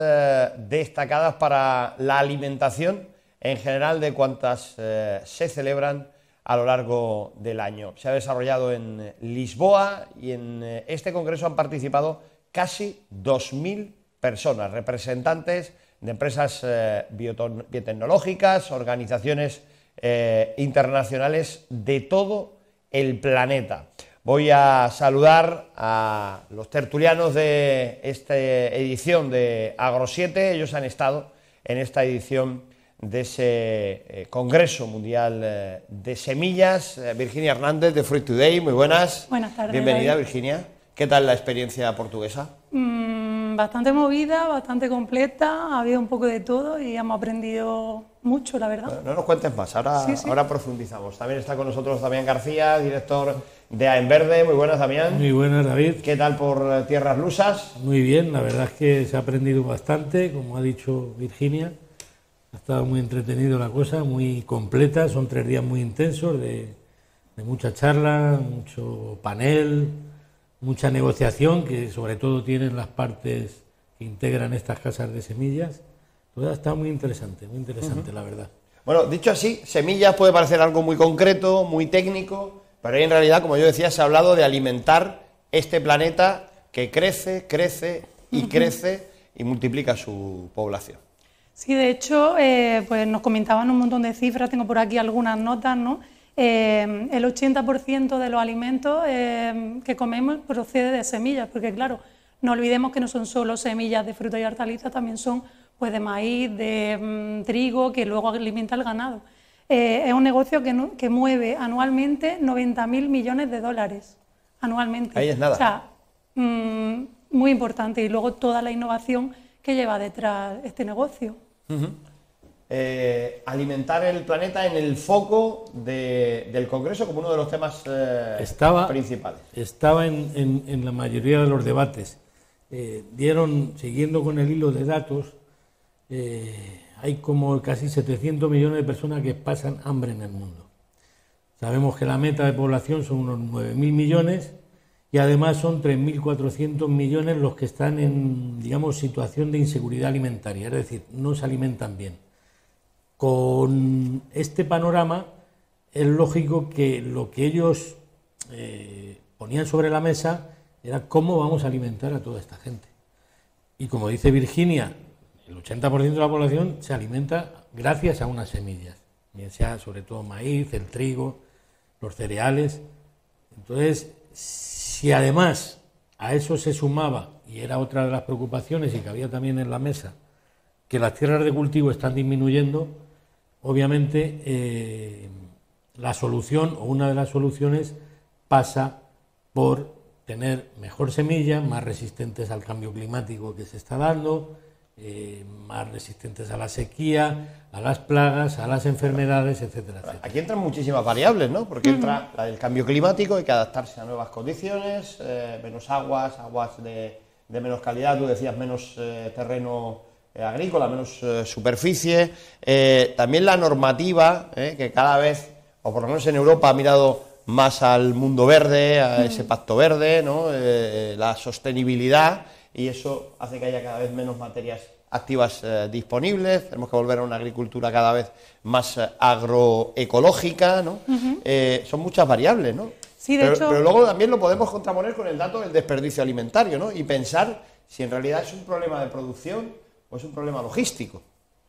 destacadas para la alimentación en general de cuantas se celebran a lo largo del año. Se ha desarrollado en Lisboa y en este congreso han participado casi 2.000 personas, representantes de empresas biotecnológicas, organizaciones internacionales de todo el planeta. Voy a saludar a los tertulianos de esta edición de Agro7. Ellos han estado en esta edición de ese Congreso Mundial de Semillas. Virginia Hernández de Fruit Today, muy buenas. Buenas tardes. Bienvenida, David. Virginia. ¿Qué tal la experiencia portuguesa? Bastante movida, bastante completa, ha habido un poco de todo y hemos aprendido mucho, la verdad. Bueno, no nos cuentes más, ahora, sí. Ahora profundizamos. También está con nosotros Damián García, director de AENVerde. Muy buenas, Damián. Muy buenas, David. ¿Qué tal por tierras lusas? Muy bien, la verdad es que se ha aprendido bastante, como ha dicho Virginia. Ha estado muy entretenido la cosa, muy completa, son 3 días muy intensos de mucha charla, mucho panel, mucha negociación, que sobre todo tienen las partes que integran estas casas de semillas. Todo está muy interesante, la verdad. Bueno, dicho así, semillas puede parecer algo muy concreto, muy técnico, pero ahí en realidad, como yo decía, se ha hablado de alimentar este planeta que crece y multiplica su población. Sí, de hecho, pues nos comentaban un montón de cifras, tengo por aquí algunas notas, ¿no? El 80% de los alimentos que comemos procede de semillas, porque claro, no olvidemos que no son solo semillas de frutas y hortalizas, también son pues de maíz, de trigo, que luego alimenta el ganado. Es un negocio que mueve anualmente 90.000 millones de dólares, anualmente. Ahí es nada. O sea, muy importante, y luego toda la innovación que lleva detrás este negocio. Alimentar el planeta en el foco del Congreso como uno de los temas principales. Estaba en la mayoría de los debates. Siguiendo con el hilo de datos, hay como casi 700 millones de personas que pasan hambre en el mundo. Sabemos que la meta de población son unos 9.000 millones y además son 3.400 millones los que están en, digamos, situación de inseguridad alimentaria, es decir, no se alimentan bien. Con este panorama es lógico que lo que ellos ponían sobre la mesa era cómo vamos a alimentar a toda esta gente. Y como dice Virginia, el 80% de la población se alimenta gracias a unas semillas, bien sea sobre todo maíz, el trigo, los cereales. Entonces, si además a eso se sumaba, y era otra de las preocupaciones y que había también en la mesa, que las tierras de cultivo están disminuyendo, obviamente la solución o una de las soluciones pasa por tener mejor semilla, más resistentes al cambio climático que se está dando, más resistentes a la sequía, a las plagas, a las enfermedades, etcétera, etcétera. Aquí entran muchísimas variables, ¿no? Porque entra la del cambio climático, hay que adaptarse a nuevas condiciones, menos aguas de menos calidad, tú decías menos terreno agrícola, menos superficie, también la normativa, que cada vez, o por lo menos en Europa, ha mirado más al mundo verde, a ese pacto verde, ¿no? La sostenibilidad, y eso hace que haya cada vez menos materias activas disponibles. Tenemos que volver a una agricultura cada vez más agroecológica, ¿no? Son muchas variables, ¿no? Sí, pero luego también lo podemos contraponer con el dato del desperdicio alimentario, ¿no? Y pensar si en realidad es un problema de producción o es un problema logístico.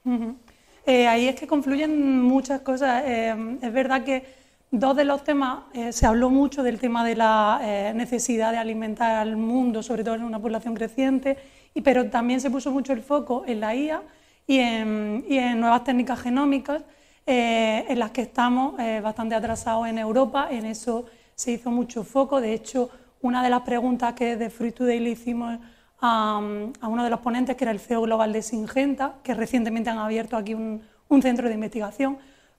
Ahí es que confluyen muchas cosas. Es verdad que dos de los temas, se habló mucho del tema de la necesidad de alimentar al mundo, sobre todo en una población creciente, pero también se puso mucho el foco en la IA y en nuevas técnicas genómicas, en las que estamos bastante atrasados en Europa. En eso se hizo mucho foco. De hecho, una de las preguntas que de Fruit Today le hicimos a uno de los ponentes, que era el CEO global de Syngenta, que recientemente han abierto aquí un centro de investigación,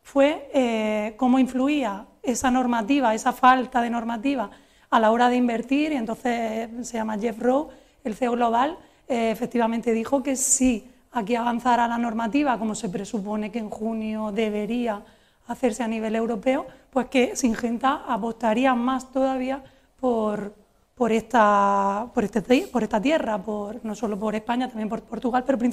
fue cómo influía esa normativa, esa falta de normativa a la hora de invertir. Y entonces se llama Jeff Rowe, el CEO global, efectivamente dijo que si aquí avanzara la normativa, como se presupone que en junio debería hacerse a nivel europeo, pues que Syngenta apostaría más todavía por por esta tierra, no solo por España, también por Portugal, pero